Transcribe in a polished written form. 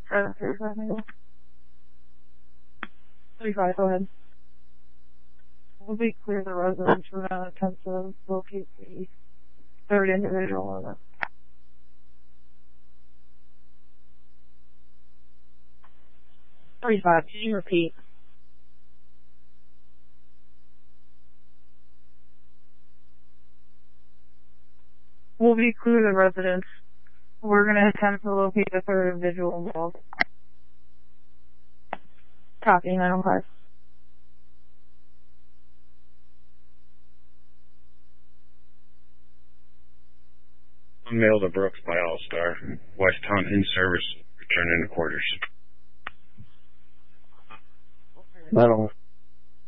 35, go ahead. We'll be clear the residence. We're going to attempt to locate the third individual on it. Can you repeat? We'll be clear the residence. We're going to attempt to locate the third individual involved. Copy, 905. Mail to Brooks by All-Star. Westtown in service. Return into quarters. Metal.